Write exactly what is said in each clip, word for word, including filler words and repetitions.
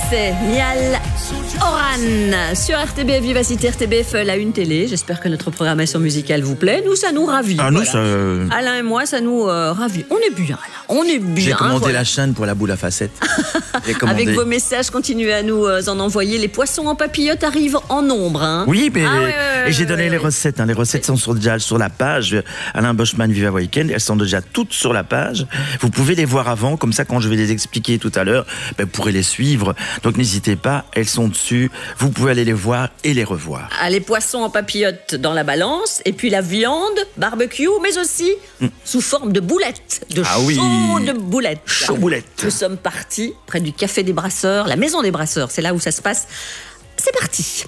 c'est Niall Horan sur R T B F Vivacité, R T B F, la une télé. J'espère que notre programmation musicale vous plaît. Nous, ça nous ravit. Ah, voilà. nous, ça... euh, Alain et moi, ça nous euh, ravit. On est bien, là. On est bien. J'ai commandé voilà. la chaîne pour la boule à facettes. Avec vos messages, continuez à nous euh, en envoyer. Les poissons en papillote arrivent en nombre. Hein. Oui, mais ah, ouais, ouais, et j'ai ouais, donné ouais, les ouais. recettes. Hein. Les recettes sont sur, déjà sur la page Alain Boschman Viva Weekend. Elles sont déjà toutes sur la page. Vous pouvez les voir avant, comme ça, quand je vais les expliquer tout à l'heure, ben, vous pourrez les suivre. Donc n'hésitez pas, elles sont dessus. Vous pouvez aller les voir et les revoir. Ah, les poissons en papillote dans la balance, et puis la viande, barbecue, mais aussi mm. sous forme de boulettes, de ah oui. chaudes boulettes. Chaud boulettes. Nous sommes partis près du Café des Brasseurs, la Maison des Brasseurs, c'est là où ça se passe. C'est parti.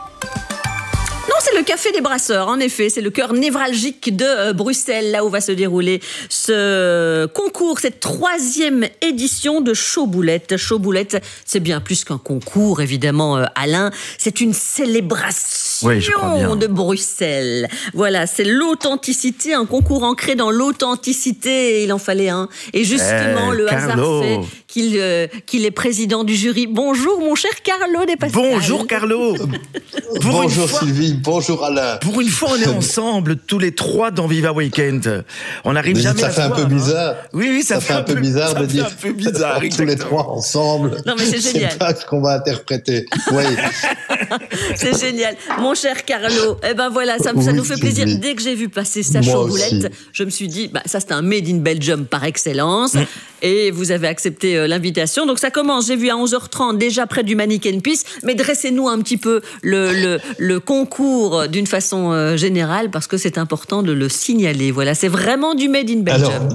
Non, c'est le Café des Brasseurs, en effet, c'est le cœur névralgique de euh, Bruxelles, là où va se dérouler ce concours, cette troisième édition de Chaud-Boulette. Chaud-Boulette, c'est bien plus qu'un concours, évidemment, euh, Alain, c'est une célébration oui, je crois bien. de Bruxelles. Voilà, c'est l'authenticité, un concours ancré dans l'authenticité, il en fallait un. Et justement, eh, le Carlo. hasard fait qu'il, euh, qu'il est président du jury. Bonjour, mon cher Carlo Despascal. Bonjour, Carlo. Bonjour Sylvie, bonjour Alain. Pour une fois, on est ensemble, tous les trois dans Viva Weekend. On n'arrive Mais jamais ça à fait se un voir, peu hein. bizarre. Oui, oui, ça, ça fait un peu bizarre de dire un peu bizarre, tous les trois ensemble. Non, mais c'est génial. C'est pas ce qu'on va interpréter. Oui. C'est génial. Mon cher Carlo, eh ben voilà, ça, oui, ça nous fait plaisir. Sylvie. Dès que j'ai vu passer sa Moi Chaud-Boulette, aussi. je me suis dit, bah, ça c'est un Made in Belgium par excellence. Mm. Et vous avez accepté euh, l'invitation. Donc ça commence, j'ai vu à onze heures trente, déjà près du Mannequin Peace. Mais dressez-nous un petit peu le, le, le concours d'une façon euh, générale, parce que c'est important de le signaler. Voilà, c'est vraiment du Made in Belgium. Alors,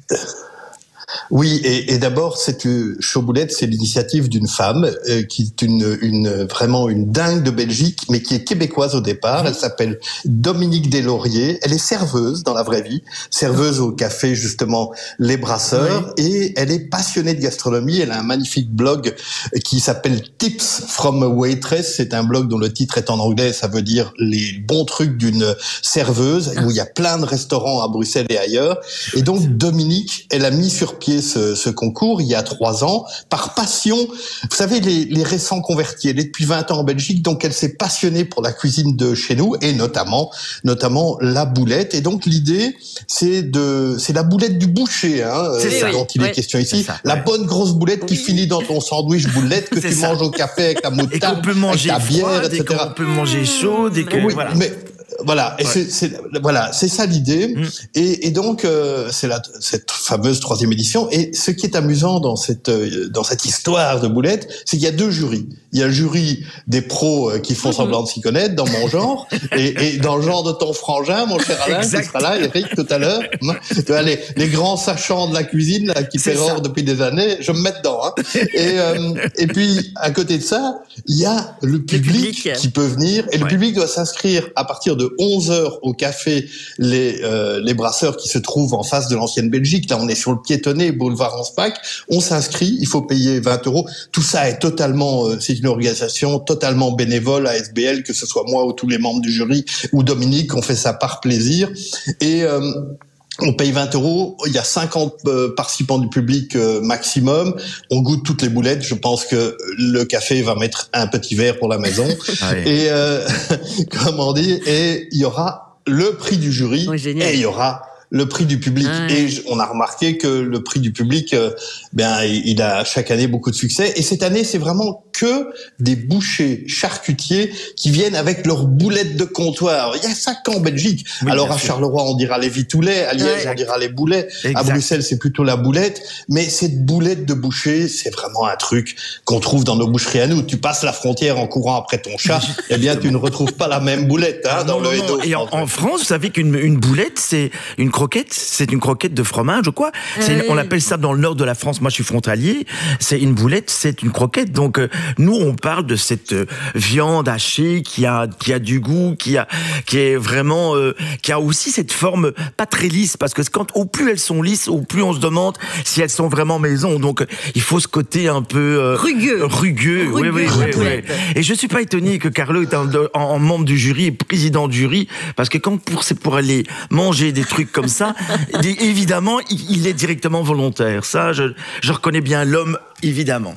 oui, et, et d'abord, cette Chaud-Boulette, c'est l'initiative d'une femme euh, qui est une, une vraiment une dingue de Belgique, mais qui est québécoise au départ. Elle s'appelle Dominique Deslauriers. Elle est serveuse dans la vraie vie, serveuse au café justement Les Brasseurs, oui. Et elle est passionnée de gastronomie. Elle a un magnifique blog qui s'appelle Tips from a Waitress. C'est un blog dont le titre est en anglais, ça veut dire les bons trucs d'une serveuse, où il y a plein de restaurants à Bruxelles et ailleurs. Et donc Dominique, elle a mis sur pied ce, ce concours il y a trois ans par passion. Vous savez, les, les récents convertis, elle est depuis vingt ans en Belgique, donc elle s'est passionnée pour la cuisine de chez nous et notamment, notamment la boulette. Et donc l'idée, c'est de, c'est la boulette du boucher, hein, c'est euh, ça. dont il oui. est question ici. Ça, la ouais. bonne grosse boulette qui oui. finit dans ton sandwich boulette que c'est tu ça. manges au café avec la moutarde, et qu'on peut manger avec ta bière, froide, et et cetera. qu'on peut manger chaud, et que Oui, voilà. mais voilà, et ouais. c'est, c'est voilà, c'est ça l'idée. Mmh. Et, et donc euh, c'est la cette fameuse troisième édition. Et ce qui est amusant dans cette euh, dans cette histoire de boulette, c'est qu'il y a deux jurys. Il y a le jury des pros euh, qui font mmh. semblant de s'y connaître dans mon genre, et, et dans le genre de ton frangin, mon cher Alain, exact. Qui sera là, Eric, tout à l'heure. les, les grands sachants de la cuisine là, qui pérorent depuis des années, je me mets dedans. Hein. Et euh, et puis à côté de ça, il y a le public, le public. qui peut venir, et ouais. le public doit s'inscrire à partir de onze heures au café les euh, les Brasseurs qui se trouvent en face de l'ancienne Belgique. Là, on est sur le piétonné, boulevard Anspach. On s'inscrit, il faut payer vingt euros. Tout ça est totalement, euh, c'est une organisation totalement bénévole à S B L, que ce soit moi ou tous les membres du jury ou Dominique, on fait ça par plaisir. Et euh, on paye vingt euros, il y a cinquante euh, participants du public euh, maximum, on goûte toutes les boulettes, je pense que le café va mettre un petit verre pour la maison, ah oui. et euh, comment dire, et il y aura le prix du jury, oui, et il y aura le prix du public. Ah, et oui. on a remarqué que le prix du public, euh, ben, il a chaque année beaucoup de succès. Et cette année, c'est vraiment que des bouchers charcutiers qui viennent avec leurs boulettes de comptoir. Il y a ça qu'en Belgique. Oui, alors à Charleroi, on dira les vitoulets, à Liège, ouais. on dira les boulets. Exact. À Bruxelles, c'est plutôt la boulette. Mais cette boulette de boucher, c'est vraiment un truc qu'on trouve dans nos boucheries à nous. Tu passes la frontière en courant après ton chat, eh bien, tu ne retrouves pas la même boulette hein, ah, dans non, le Hainaut. Et en, en France, vous savez qu'une une boulette, c'est une croquette, c'est une croquette de fromage, quoi. C'est une, on appelle ça dans le nord de la France. Moi, je suis frontalier. C'est une boulette, c'est une croquette. Donc, euh, nous, on parle de cette euh, viande hachée qui a, qui a du goût, qui a, qui est vraiment, euh, qui a aussi cette forme pas très lisse, parce que quand, au plus elles sont lisses, au plus on se demande si elles sont vraiment maison. Donc, il faut ce côté un peu euh, rugueux, rugueux. rugueux. Oui, oui, oui, oui. Et je suis pas étonné que Carlo est en, en, en membre du jury, président du jury, parce que quand pour, c'est pour aller manger des trucs comme ça, évidemment, il est directement volontaire. Ça, je, je reconnais bien l'homme, évidemment.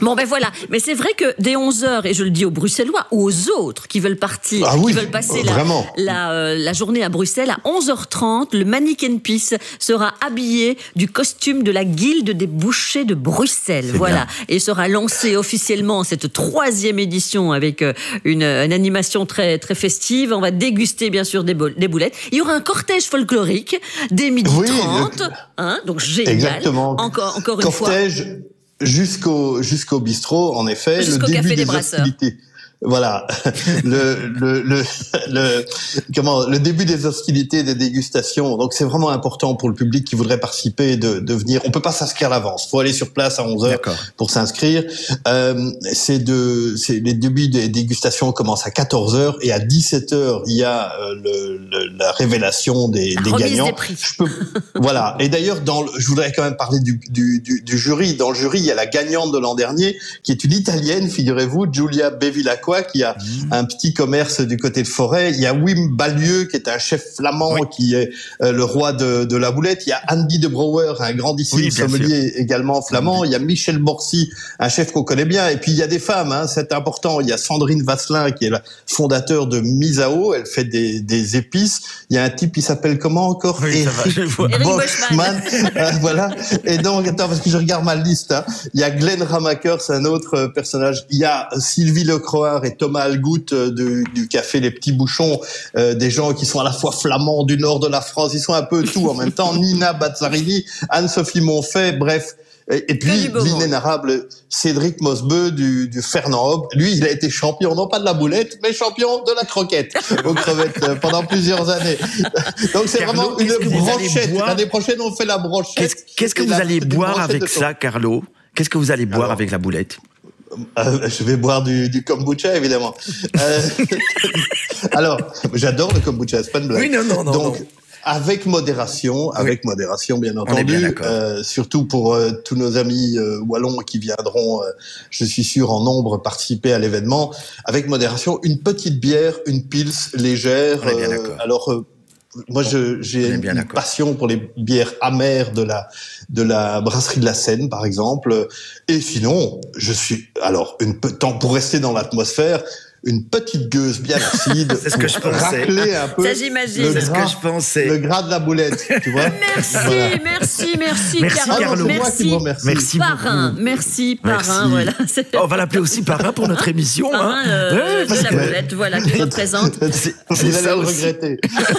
Bon ben voilà, mais c'est vrai que dès onze heures, et je le dis aux Bruxellois ou aux autres qui veulent partir, ah oui, qui veulent passer la, la, euh, la journée à Bruxelles, à onze heures trente, le Mannequin Peace sera habillé du costume de la Guilde des bouchers de Bruxelles. C'est voilà, bien. Et sera lancé officiellement cette troisième édition avec une, une animation très, très festive. On va déguster bien sûr des, des boulettes. Il y aura un cortège folklorique dès midi oui, trente, le... hein, donc génial. Exactement. Encore, encore une cortège... fois. Jusqu'au jusqu'au bistrot, en effet, jusqu'au le début café des, des brasseurs. hostilités. Voilà, le, le, le, le, comment, le début des hostilités, des dégustations. Donc, c'est vraiment important pour le public qui voudrait participer de, de venir. On peut pas s'inscrire à l'avance. Faut aller sur place à onze heures pour s'inscrire. Euh, c'est de, c'est les débuts des dégustations commencent à quatorze heures et à dix-sept heures, il y a euh, le, le, la révélation des, des gagnants. Des prix. Je peux, voilà. Et d'ailleurs, dans, le, je voudrais quand même parler du, du, du, du jury. Dans le jury, il y a la gagnante de l'an dernier, qui est une Italienne, figurez-vous, Giulia Bevilacqua, qui a mmh. un petit commerce du côté de Forêt. Il y a Wim Balieu, qui est un chef flamand, oui. qui est euh, le roi de, de la boulette. Il y a Andy de Brouwer, un grandissime oui, sommelier sûr. également flamand. Mmh. Il y a Michel Borcy, un chef qu'on connaît bien. Et puis, il y a des femmes, hein, c'est important. Il y a Sandrine Vasselin, qui est la fondateur de Misao. Elle fait des, des épices. Il y a un type, il s'appelle comment encore? Oui, Eric Boschman. euh, voilà. Et donc, attends, parce que je regarde ma liste, hein. Il y a Glenn Ramaker, c'est un autre personnage. Il y a Sylvie Lecroix et Thomas Algout du, du café Les Petits Bouchons, euh, des gens qui sont à la fois flamands du nord de la France, ils sont un peu tout en même temps. Nina Bazzarini, Anne-Sophie Monfay, bref. Et, et puis, l'inénarrable Cédric Mosbeu du, du Fernand Hob. Lui, il a été champion, non pas de la boulette, mais champion de la croquette aux crevettes euh, pendant plusieurs années. Donc, c'est Carlo, vraiment une brochette. L'année prochaine, on fait la brochette. Qu'est-ce, qu'est-ce que vous la, allez boire avec ça, Carlo? Qu'est-ce que vous allez boire Alors, avec la boulette? Euh, je vais boire du, du kombucha, évidemment. Euh, alors, j'adore le kombucha, c'est pas une blague. Oui, non, non, non. Donc, non. avec modération, avec oui. modération, bien entendu. Bien euh, surtout pour euh, tous nos amis euh, wallons qui viendront, euh, je suis sûr, en nombre participer à l'événement. Avec modération, une petite bière, une pils légère. On est bien euh, alors. Euh, Moi, je, j'ai une d'accord. passion pour les bières amères de la de la brasserie de la Seine, par exemple. Et sinon, je suis alors une tant pour rester dans l'atmosphère, une petite gueuse bien acide. C'est ce que je pensais. Racler un peu. Ça, j'imagine. C'est ce que je pensais. Le gras de la boulette, tu vois. Merci, voilà. merci, merci, merci, Carlo. Carlo. Merci, merci, parrain. beaucoup. Merci, parrain. Voilà. Oh, on va l'appeler aussi parrain pour notre émission. Parrain hein. euh, ouais, de la boulette, voilà, qui représente. C'est, c'est ça le regretter.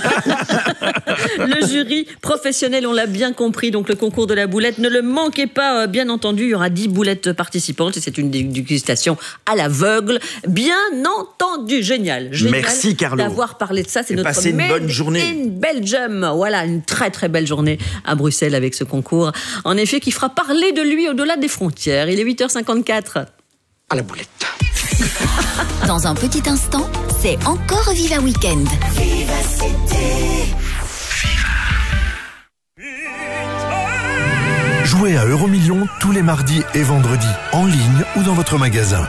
Le jury professionnel, on l'a bien compris, donc le concours de la boulette. Ne le manquez pas, bien entendu, il y aura dix boulettes participantes et c'est une dégustation à l'aveugle. Bien entendu, génial. génial Merci, Carlo. D'avoir parlé de ça, c'est et notre passez une bonne journée. In Belgium. Voilà, une très très belle journée à Bruxelles avec ce concours. En effet, qui fera parler de lui au-delà des frontières. Il est huit heures cinquante-quatre. À la boulette. Dans un petit instant, c'est encore Viva Weekend. Jouez à Euromillions tous les mardis et vendredis, en ligne ou dans votre magasin.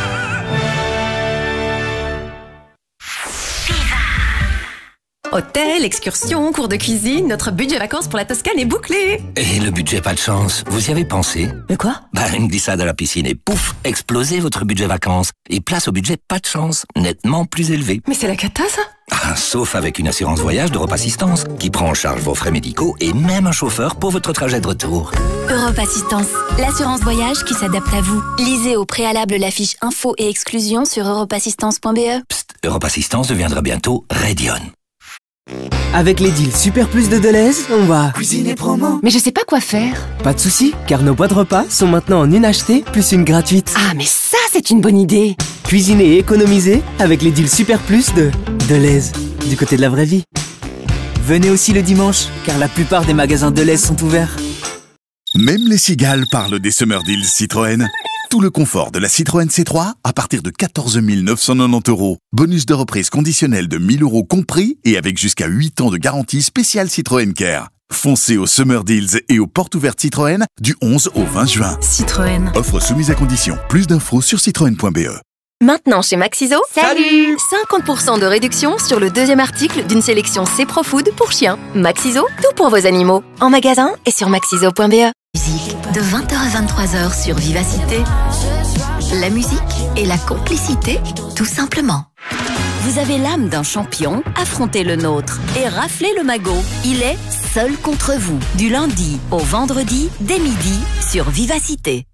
Hôtel, excursion, cours de cuisine, notre budget vacances pour la Toscane est bouclé. Et le budget pas de chance, vous y avez pensé? Mais quoi? Bah, une glissade à la piscine et pouf, explosez votre budget vacances. Et place au budget pas de chance, nettement plus élevé. Mais c'est la cata, ça? Ah, sauf avec une assurance voyage d'Europe Assistance, qui prend en charge vos frais médicaux et même un chauffeur pour votre trajet de retour. Europe Assistance, l'assurance voyage qui s'adapte à vous. Lisez au préalable la fiche info et exclusion sur europe assistance point b e. Psst, Europe Assistance deviendra bientôt Radion. Avec les deals Super Plus de Deleuze, on va cuisiner promo. Mais je sais pas quoi faire. Pas de soucis, car nos boîtes repas sont maintenant en une achetée plus une gratuite. Ah, mais ça, c'est une bonne idée. Cuisiner et économiser avec les deals Super Plus de Deleuze, du côté de la vraie vie. Venez aussi le dimanche, car la plupart des magasins Deleuze sont ouverts. Même les cigales parlent des Summer Deals Citroën. Tout le confort de la Citroën C trois à partir de quatorze mille neuf cent quatre-vingt-dix euros. Bonus de reprise conditionnel de mille euros compris et avec jusqu'à huit ans de garantie spéciale Citroën Care. Foncez aux Summer Deals et aux portes ouvertes Citroën du onze au vingt juin. Citroën. Offre soumise à condition. Plus d'infos sur citroën point b e. Maintenant chez Maxiso, salut cinquante pour cent de réduction sur le deuxième article d'une sélection C Pro Food pour chiens. Maxiso, tout pour vos animaux. En magasin et sur maxiso point b e. De vingt heures à vingt-trois heures sur Vivacité. La musique et la complicité, tout simplement. Vous avez l'âme d'un champion, affrontez le nôtre et raflez le magot. Il est seul contre vous, du lundi au vendredi, dès midi, sur Vivacité.